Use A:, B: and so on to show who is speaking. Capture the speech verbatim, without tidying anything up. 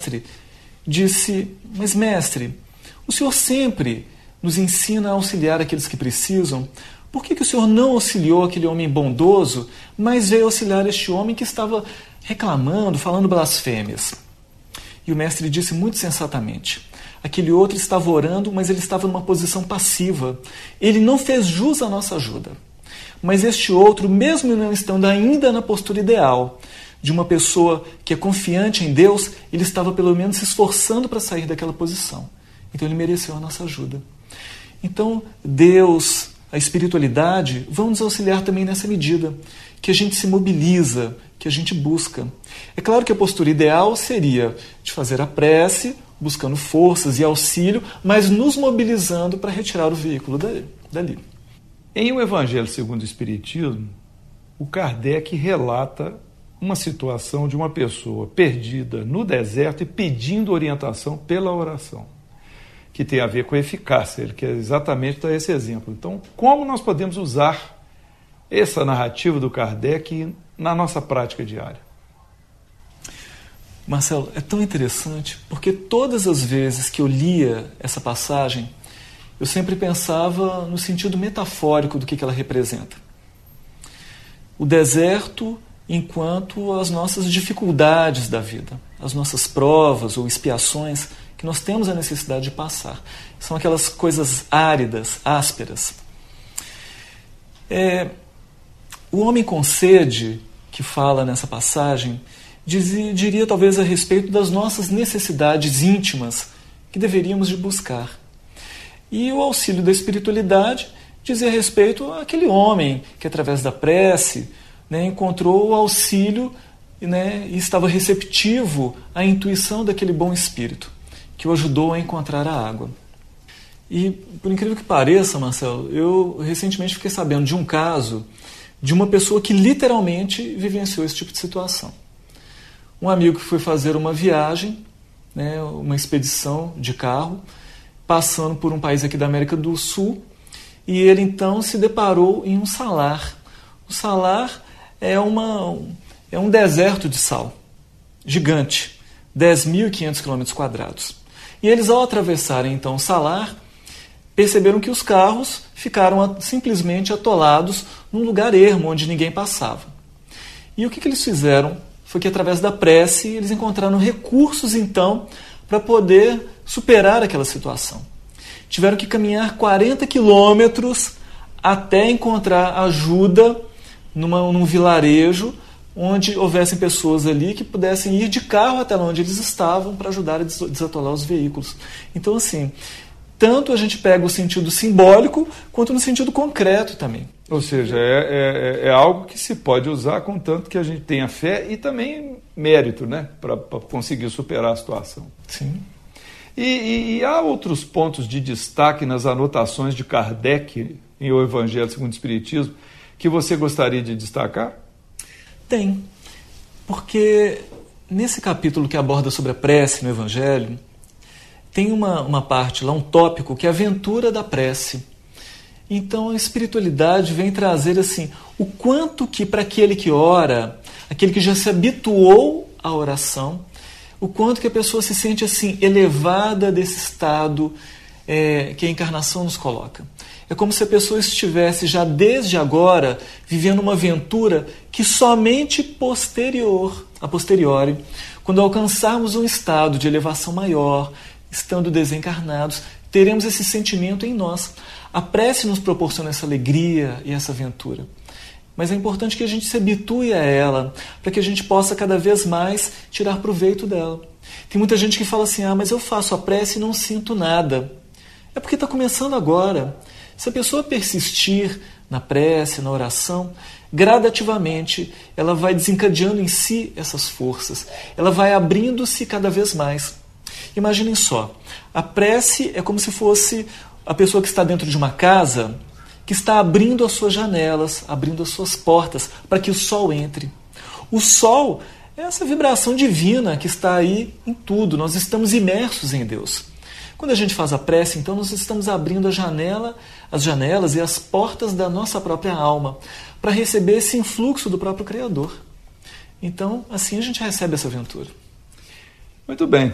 A: mestre disse: mas mestre, o senhor sempre nos ensina a auxiliar aqueles que precisam. Por que, que o senhor não auxiliou aquele homem bondoso, mas veio auxiliar este homem que estava reclamando, falando blasfêmias? E o mestre disse muito sensatamente: aquele outro estava orando, mas ele estava numa posição passiva. Ele não fez jus à nossa ajuda. Mas este outro, mesmo não estando ainda na postura ideal de uma pessoa que é confiante em Deus, ele estava pelo menos se esforçando para sair daquela posição. Então ele mereceu a nossa ajuda. Então Deus, a espiritualidade, vão nos auxiliar também nessa medida, que a gente se mobiliza, que a gente busca. É claro que a postura ideal seria de fazer a prece, buscando forças e auxílio, mas nos mobilizando para retirar o veículo dali.
B: Em O Evangelho segundo o Espiritismo, o Kardec relata uma situação de uma pessoa perdida no deserto e pedindo orientação pela oração, que tem a ver com a eficácia. Ele quer exatamente dar esse exemplo. Então, como nós podemos usar essa narrativa do Kardec na nossa prática diária?
A: Marcelo, é tão interessante, porque todas as vezes que eu lia essa passagem, eu sempre pensava no sentido metafórico do que ela representa. O deserto enquanto as nossas dificuldades da vida, as nossas provas ou expiações que nós temos a necessidade de passar. São aquelas coisas áridas, ásperas. É, o homem com sede, que fala nessa passagem, dizia, diria talvez a respeito das nossas necessidades íntimas que deveríamos de buscar. E o auxílio da espiritualidade dizia a respeito àquele homem que, através da prece, né, encontrou o auxílio, né, e estava receptivo à intuição daquele bom espírito, que o ajudou a encontrar a água. E, por incrível que pareça, Marcelo, eu recentemente fiquei sabendo de um caso de uma pessoa que literalmente vivenciou esse tipo de situação. Um amigo que foi fazer uma viagem, né, uma expedição de carro, passando por um país aqui da América do Sul, e ele então se deparou em um salar. O salar é, uma, é um deserto de sal, gigante, dez mil e quinhentos quilômetros quadrados. E eles, ao atravessarem então o salar, perceberam que os carros ficaram simplesmente atolados num lugar ermo, onde ninguém passava. E o que, que eles fizeram foi que, através da prece, eles encontraram recursos, então, para poder superar aquela situação. Tiveram que caminhar quarenta quilômetros até encontrar ajuda numa, num vilarejo onde houvessem pessoas ali que pudessem ir de carro até onde eles estavam para ajudar a desatolar os veículos. Então, assim, tanto a gente pega o sentido simbólico quanto no sentido concreto também.
B: Ou seja, é, é, é algo que se pode usar contanto que a gente tenha fé e também mérito, né, para conseguir superar a situação.
A: Sim.
B: E, e, e há outros pontos de destaque nas anotações de Kardec em O Evangelho segundo o Espiritismo que você gostaria de destacar?
A: Tem, porque nesse capítulo que aborda sobre a prece no Evangelho, tem uma, uma parte lá, um tópico, que é a aventura da prece. Então a espiritualidade vem trazer assim, o quanto que para aquele que ora, aquele que já se habituou à oração, o quanto que a pessoa se sente assim elevada desse estado é, que a encarnação nos coloca. É como se a pessoa estivesse já desde agora vivendo uma aventura que somente posterior, a posteriori, quando alcançarmos um estado de elevação maior, estando desencarnados, teremos esse sentimento em nós. A prece nos proporciona essa alegria e essa aventura. Mas é importante que a gente se habitue a ela, para que a gente possa cada vez mais tirar proveito dela. Tem muita gente que fala assim, ah, mas eu faço a prece e não sinto nada. É porque está começando agora. Se a pessoa persistir na prece, na oração, gradativamente ela vai desencadeando em si essas forças. Ela vai abrindo-se cada vez mais. Imaginem só, a prece é como se fosse a pessoa que está dentro de uma casa, que está abrindo as suas janelas, abrindo as suas portas, para que o sol entre. O sol é essa vibração divina que está aí em tudo, nós estamos imersos em Deus. Quando a gente faz a prece, então, nós estamos abrindo a janela, as janelas e as portas da nossa própria alma, para receber esse influxo do próprio Criador. Então, assim a gente recebe essa aventura.
B: Muito bem.